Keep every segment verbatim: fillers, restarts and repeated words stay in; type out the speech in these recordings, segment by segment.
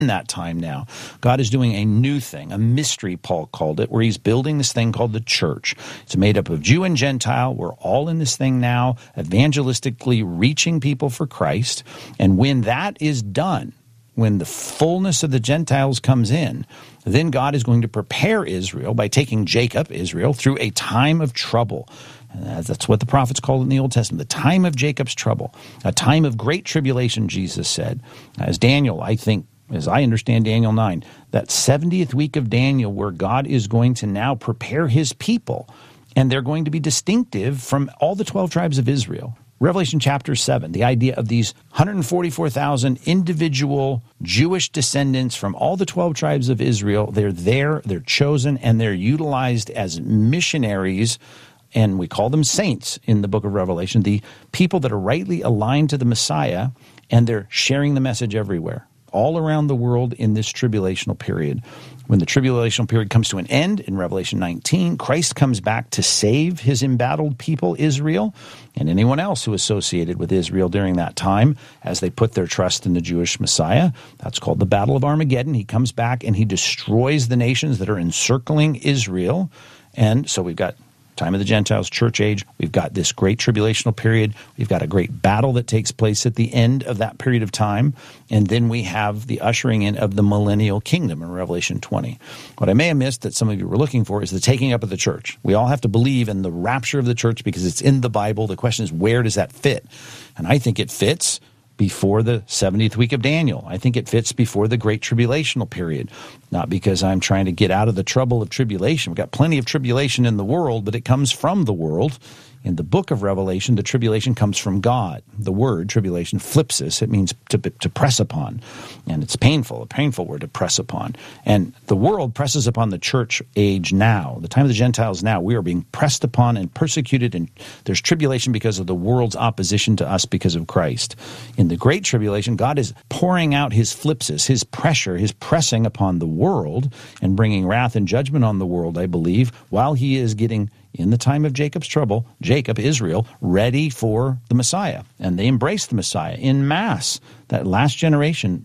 in that time now. God is doing a new thing, a mystery, Paul called it, where he's building this thing called the church. It's made up of Jew and Gentile. We're all in this thing now, evangelistically reaching people for Christ. And when that is done, when the fullness of the Gentiles comes in, then God is going to prepare Israel by taking Jacob, Israel, through a time of trouble. And that's what the prophets called in the Old Testament, the time of Jacob's trouble, a time of great tribulation, Jesus said. As Daniel, I think, as I understand Daniel nine, that seventieth week of Daniel where God is going to now prepare his people, and they're going to be distinctive from all the twelve tribes of Israel. Revelation chapter seven, the idea of these one hundred forty-four thousand individual Jewish descendants from all the twelve tribes of Israel, they're there, they're chosen, and they're utilized as missionaries, and we call them saints in the book of Revelation, the people that are rightly aligned to the Messiah, and they're sharing the message everywhere, all around the world in this tribulational period. When the tribulational period comes to an end in Revelation nineteen, Christ comes back to save his embattled people, Israel, and anyone else who associated with Israel during that time as they put their trust in the Jewish Messiah. That's called the Battle of Armageddon. He comes back and he destroys the nations that are encircling Israel. And so we've got time of the Gentiles, church age. We've got this great tribulational period. We've got a great battle that takes place at the end of that period of time. And then we have the ushering in of the millennial kingdom in Revelation twenty. What I may have missed that some of you were looking for is the taking up of the church. We all have to believe in the rapture of the church because it's in the Bible. The question is, where does that fit? And I think it fits before the seventieth week of Daniel. I think it fits before the great tribulational period. Not because I'm trying to get out of the trouble of tribulation. We've got plenty of tribulation in the world, but it comes from the world. In the book of Revelation, the tribulation comes from God. The word tribulation, phlipsis, it means to, to press upon. And it's painful, a painful word to press upon. And the world presses upon the church age now. The time of the Gentiles now, we are being pressed upon and persecuted, and there's tribulation because of the world's opposition to us because of Christ. In the great tribulation, God is pouring out his phlipsis, his pressure, his pressing upon the world and bringing wrath and judgment on the world, I believe, while he is getting, in the time of Jacob's trouble, Jacob, Israel, ready for the Messiah. And they embrace the Messiah in mass. That last generation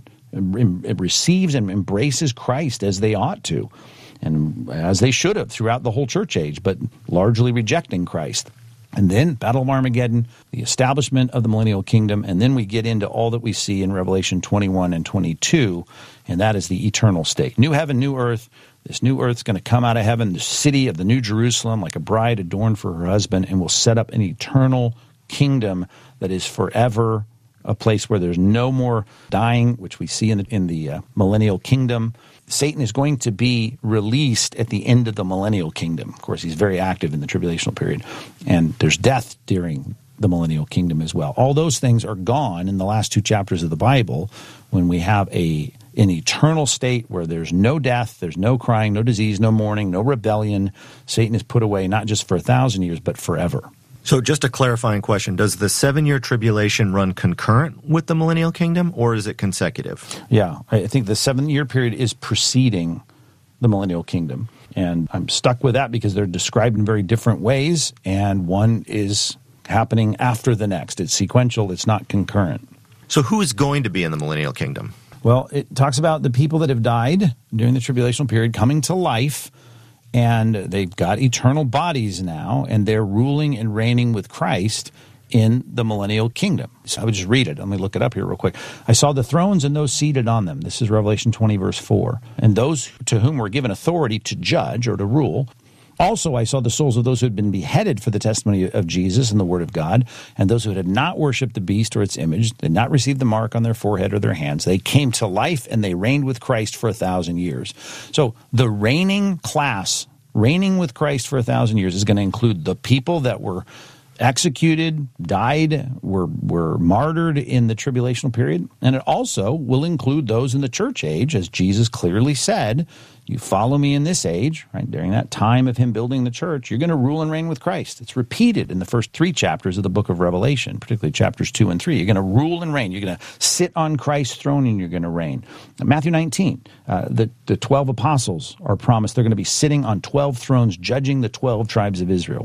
receives and embraces Christ as they ought to, and as they should have throughout the whole church age, but largely rejecting Christ. And then Battle of Armageddon, the establishment of the millennial kingdom, and then we get into all that we see in Revelation twenty-one and twenty-two, and that is the eternal state. New heaven, new earth. This new earth's going to come out of heaven, the city of the New Jerusalem, like a bride adorned for her husband, and will set up an eternal kingdom that is forever, a place where there's no more dying, which we see in the, in the uh, millennial kingdom. Satan is going to be released at the end of the millennial kingdom. Of course, he's very active in the tribulational period, and there's death during the millennial kingdom as well. All those things are gone in the last two chapters of the Bible when we have a an eternal state where there's no death, there's no crying, no disease, no mourning, no rebellion. Satan is put away not just for a thousand years, but forever. So just a clarifying question, does the seven-year tribulation run concurrent with the millennial kingdom, or is it consecutive? Yeah, I think the seven-year period is preceding the millennial kingdom. And I'm stuck with that because they're described in very different ways, and one is happening after the next. It's sequential, it's not concurrent. So who is going to be in the millennial kingdom? Well, it talks about the people that have died during the tribulational period coming to life, and they've got eternal bodies now, and they're ruling and reigning with Christ in the millennial kingdom. So I would just read it. Let me look it up here real quick. I saw the thrones and those seated on them. This is Revelation twenty, verse four. And those to whom were given authority to judge or to rule. Also, I saw the souls of those who had been beheaded for the testimony of Jesus and the word of God, and those who had not worshipped the beast or its image, did not receive the mark on their forehead or their hands. They came to life, and they reigned with Christ for a thousand years. So the reigning class, reigning with Christ for a thousand years, is going to include the people that were executed, died, were were martyred in the tribulational period, and it also will include those in the church age, as Jesus clearly said, you follow me in this age, right? During that time of him building the church, you're going to rule and reign with Christ. It's repeated in the first three chapters of the book of Revelation, particularly chapters two and three. You're going to rule and reign. You're going to sit on Christ's throne and you're going to reign. Matthew nineteen, uh, the, the twelve apostles are promised they're going to be sitting on twelve thrones judging the twelve tribes of Israel. Well, they're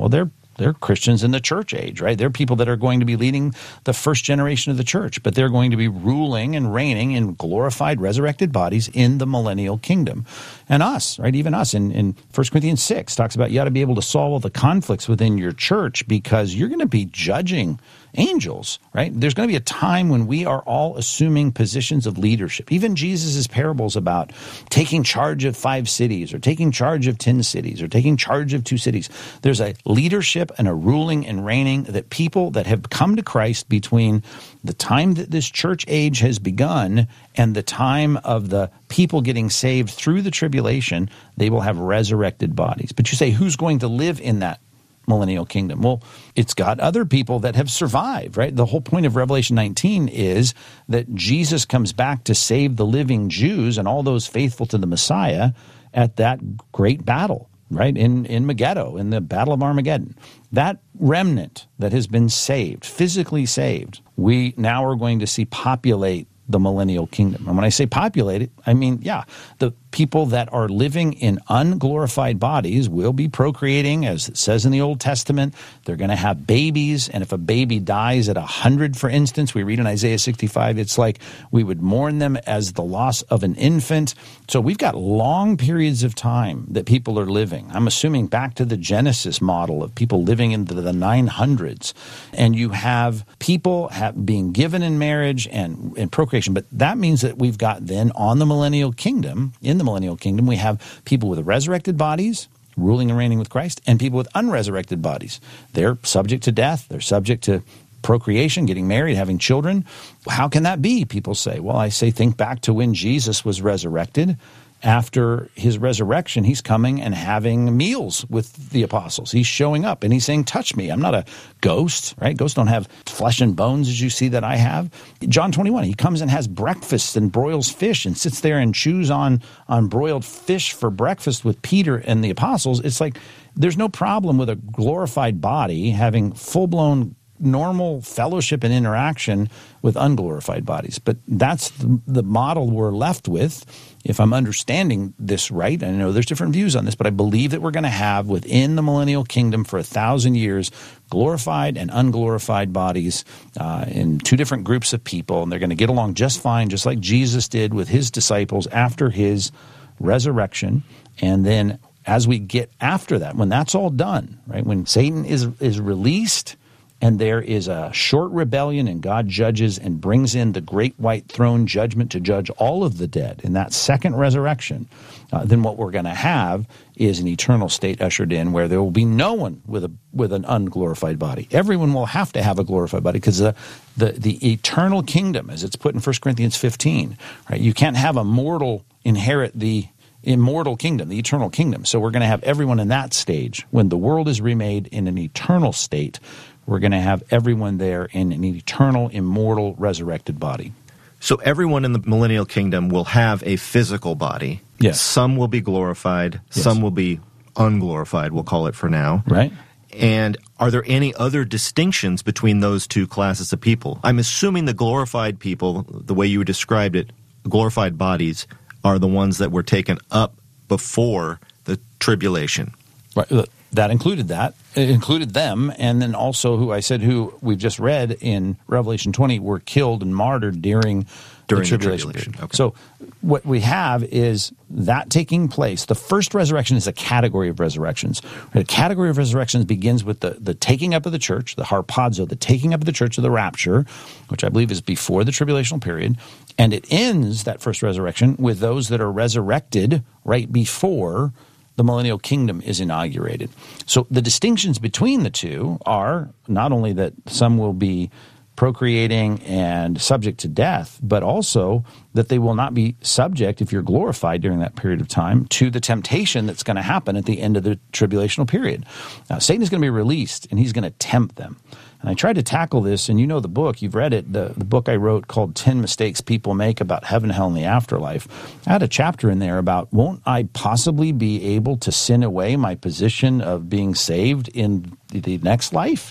they're Christians in the church age, right? They're people that are going to be leading the first generation of the church, but they're going to be ruling and reigning in glorified, resurrected bodies in the millennial kingdom. And us, right? Even us in, in First Corinthians six talks about you ought to be able to solve all the conflicts within your church because you're going to be judging angels, right? There's going to be a time when we are all assuming positions of leadership. Even Jesus' parables about taking charge of five cities or taking charge of ten cities or taking charge of two cities. There's a leadership and a ruling and reigning that people that have come to Christ between the time that this church age has begun and the time of the people getting saved through the tribulation, they will have resurrected bodies. But you say, who's going to live in that millennial kingdom? Well, it's got other people that have survived, right? The whole point of Revelation nineteen is that Jesus comes back to save the living Jews and all those faithful to the Messiah at that great battle, right? In, in Megiddo, in the Battle of Armageddon. That remnant that has been saved, physically saved, we now are going to see populate the millennial kingdom. And when I say populate it, I mean, yeah, the people that are living in unglorified bodies will be procreating, as it says in the Old Testament. They're going to have babies, and if a baby dies at one hundred, for instance, we read in Isaiah sixty-five, it's like we would mourn them as the loss of an infant. So we've got long periods of time that people are living. I'm assuming back to the Genesis model of people living into the nine hundreds, and you have people have, being given in marriage and, and procreation. But that means that we've got then on the millennial kingdom, in the millennial kingdom, we have people with resurrected bodies ruling and reigning with Christ and people with unresurrected bodies. They're subject to death. They're subject to procreation, getting married, having children. How can that be? People say. Well, I say think back to when Jesus was resurrected. After his resurrection, he's coming and having meals with the apostles. He's showing up and he's saying, touch me. I'm not a ghost, right? Ghosts don't have flesh and bones as you see that I have. John twenty-one, he comes and has breakfast and broils fish and sits there and chews on, on broiled fish for breakfast with Peter and the apostles. It's like there's no problem with a glorified body having full-blown normal fellowship and interaction with unglorified bodies. But that's the, the model we're left with. If I'm understanding this right, I know there's different views on this, but I believe that we're going to have within the millennial kingdom for a thousand years glorified and unglorified bodies uh, in two different groups of people, and they're going to get along just fine, just like Jesus did with his disciples after his resurrection. And then as we get after that, when that's all done, right, when Satan is is released, and there is a short rebellion, and God judges and brings in the great white throne judgment to judge all of the dead in that second resurrection, uh, then what we're going to have is an eternal state ushered in where there will be no one with a with an unglorified body. Everyone will have to have a glorified body because the, the, the eternal kingdom, as it's put in First Corinthians fifteen, right? You can't have a mortal inherit the immortal kingdom, the eternal kingdom. So we're going to have everyone in that stage. When the world is remade in an eternal state, we're going to have everyone there in an eternal, immortal, resurrected body. So everyone in the millennial kingdom will have a physical body. Yes. Some will be glorified. Yes. Some will be unglorified, we'll call it for now. Right. And are there any other distinctions between those two classes of people? I'm assuming the glorified people, the way you described it, glorified bodies, are the ones that were taken up before the tribulation. Right. That included that. It included them, and then also who I said who we've just read in Revelation twenty were killed and martyred during, during the tribulation. The tribulation. Okay. So what we have is that taking place. The first resurrection is a category of resurrections. The category of resurrections begins with the, the taking up of the church, the harpazo, the taking up of the church of the rapture, which I believe is before the tribulational period, and it ends, that first resurrection, with those that are resurrected right before the millennial kingdom is inaugurated. So the distinctions between the two are not only that some will be procreating and subject to death, but also that they will not be subject, if you're glorified during that period of time, to the temptation that's going to happen at the end of the tribulational period. Now, Satan is going to be released, and he's going to tempt them. And I tried to tackle this, and you know the book, you've read it, the, the book I wrote called ten Mistakes People Make About Heaven, Hell, and the Afterlife. I had a chapter in there about, won't I possibly be able to sin away my position of being saved in the next life?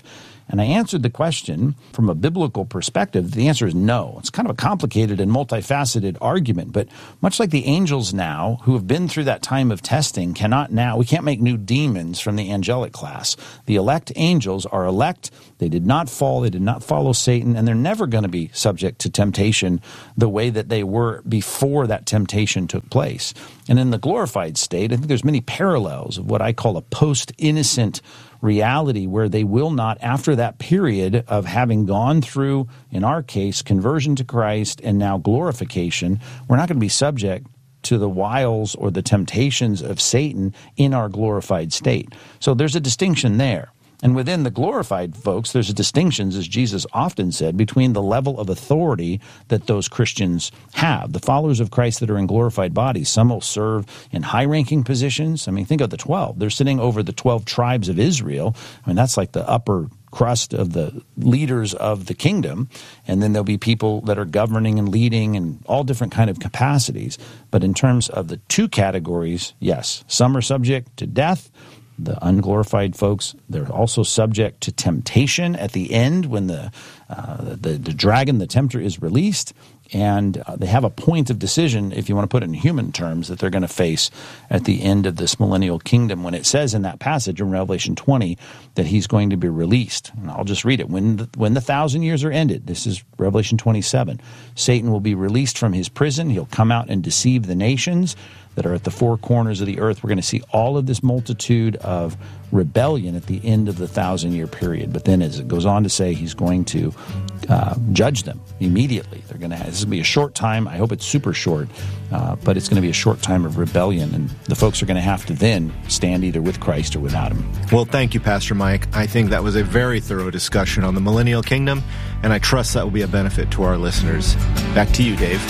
And I answered the question from a biblical perspective. The answer is no. It's kind of a complicated and multifaceted argument, but much like the angels now, who have been through that time of testing, cannot now, we can't make new demons from the angelic class. The elect angels are elect. They did not fall. They did not follow Satan, and they're never going to be subject to temptation the way that they were before that temptation took place. And in the glorified state, I think there's many parallels of what I call a post-innocent reality, where they will not, after that period of having gone through, in our case, conversion to Christ and now glorification, we're not going to be subject to the wiles or the temptations of Satan in our glorified state. So there's a distinction there. And within the glorified folks, there's a distinction, as Jesus often said, between the level of authority that those Christians have. The followers of Christ that are in glorified bodies, some will serve in high-ranking positions. I mean, think of the twelve. They're sitting over the twelve tribes of Israel. I mean, that's like the upper crust of the leaders of the kingdom. And then there'll be people that are governing and leading in all different kind of capacities. But in terms of the two categories, yes, some are subject to death. The unglorified folks, they're also subject to temptation at the end when the uh, the, the dragon, the tempter, is released. And uh, they have a point of decision, if you want to put it in human terms, that they're going to face at the end of this millennial kingdom, when it says in that passage in Revelation twenty that he's going to be released. And I'll just read it. When the, when the thousand years are ended, this is Revelation twenty-seven, Satan will be released from his prison. He'll come out and deceive the nations that are at the four corners of the earth. We're going to see all of this multitude of rebellion at the end of the thousand-year period. But then as it goes on to say, he's going to uh, judge them immediately. They're going to have, this will be a short time. I hope it's super short, uh, but it's going to be a short time of rebellion, and the folks are going to have to then stand either with Christ or without him. Well, thank you, Pastor Mike. I think that was a very thorough discussion on the millennial kingdom, and I trust that will be a benefit to our listeners. Back to you, Dave.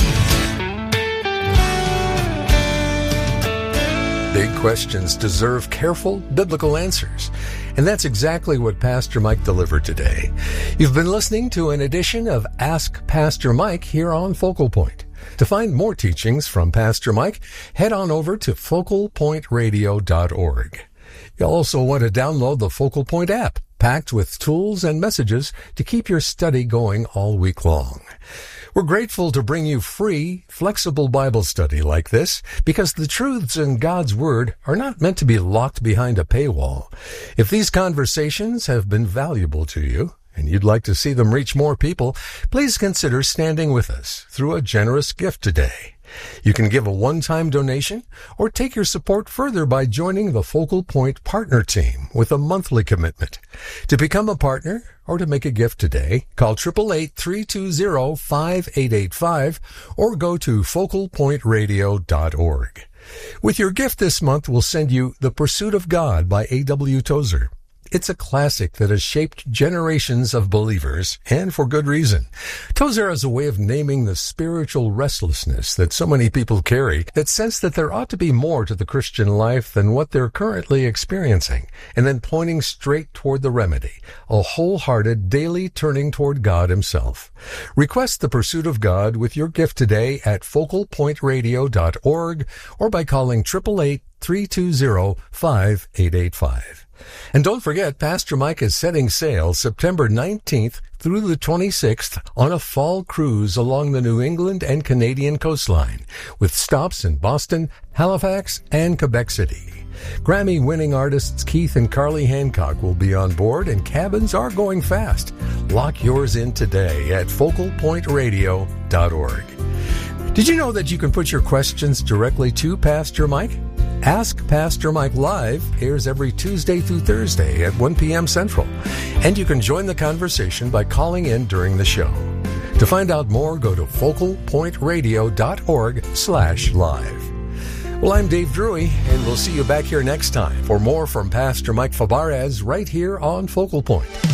Big questions deserve careful biblical answers. And that's exactly what Pastor Mike delivered today. You've been listening to an edition of Ask Pastor Mike here on Focal Point. To find more teachings from Pastor Mike, head on over to focal point radio dot org. You'll also want to download the Focal Point app, packed with tools and messages to keep your study going all week long. We're grateful to bring you free, flexible Bible study like this because the truths in God's Word are not meant to be locked behind a paywall. If these conversations have been valuable to you and you'd like to see them reach more people, please consider standing with us through a generous gift today. You can give a one-time donation or take your support further by joining the Focal Point Partner Team with a monthly commitment. To become a partner or to make a gift today, call eight eight eight, three two zero, five eight eight five or go to focal point radio dot org. With your gift this month, we'll send you The Pursuit of God by A W Tozer. It's a classic that has shaped generations of believers, and for good reason. Tozer has a way of naming the spiritual restlessness that so many people carry, that sense that there ought to be more to the Christian life than what they're currently experiencing, and then pointing straight toward the remedy, a wholehearted daily turning toward God himself. Request The Pursuit of God with your gift today at focal point radio dot org or by calling eight eight eight, three two zero, five eight eight five. And don't forget, Pastor Mike is setting sail September nineteenth through the twenty-sixth on a fall cruise along the New England and Canadian coastline, with stops in Boston, Halifax, and Quebec City. Grammy-winning artists Keith and Carly Hancock will be on board, and cabins are going fast. Lock yours in today at focal point radio dot org. Did you know that you can put your questions directly to Pastor Mike? Ask Pastor Mike Live airs every Tuesday through Thursday at one p.m. Central, and you can join the conversation by calling in during the show. To find out more, go to focal point radio dot org slash live. Well, I'm Dave Drury, and we'll see you back here next time for more from Pastor Mike Fabarez right here on Focal Point.